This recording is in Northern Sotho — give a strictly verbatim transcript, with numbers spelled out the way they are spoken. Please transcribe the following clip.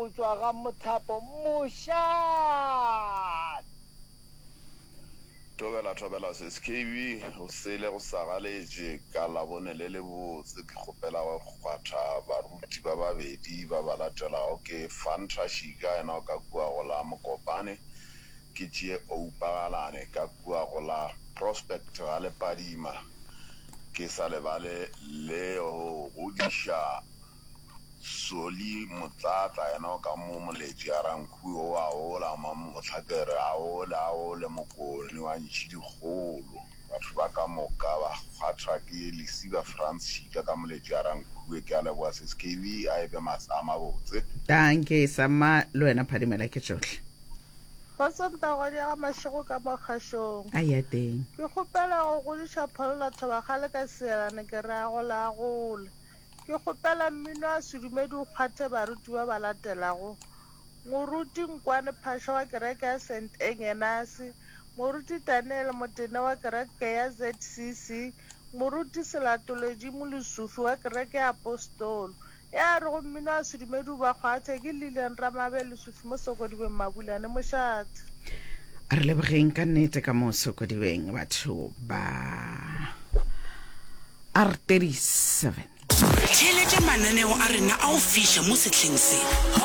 go tswa ga Mothapo Mošate. Tobela tobela se S K V o sele go sagaletše ka labone le le botse ke kgopela go kgwatha baruti ba babedi ba ba latelago ke Fanta Shika ena ka kua go la Mokopane ke tšee Oupagalane ka kua go la Prospect ga Lepadima ke sa lebale le go godiša Soli Motlatla ena ka mo moletši a rankhuo wa ola motlhakere a ola a ole mokoni wa ntšhidikgolo batho ba ka moka ba kgwatha ke Lesiba France Shika ka moletši a rankhuo ke a leboa se S K V a ebe matsama botse. Danke sama lo wena phadimela ke tsohle. Go sonta go dia ga Mashego ka mogashong. A ya teng. Ke gopela go godiša pholola thobagale ka seelane ke ra go la gole. Ke gopela mmino a sedumedi o kgwathe baruti ba ba latelago. Moruti Nkwane Phasha wa kereke ya Saint Engenasi, Moruti Daniel Motene wa kereke ya Z C C, Moruti Selatoledi Molesufi wa kereke ya Apostolo. Ya re go mmino a sedumedi ba kgwathe ke Lilian Ramabe Lesufi mo Sokodibeng Mabulane Mošate. A re lebogeng ka nnete ka mo Sokodibeng batho ba R thirty-seven. Tšhelete mananeo a rena a o fiša mo setlheng se.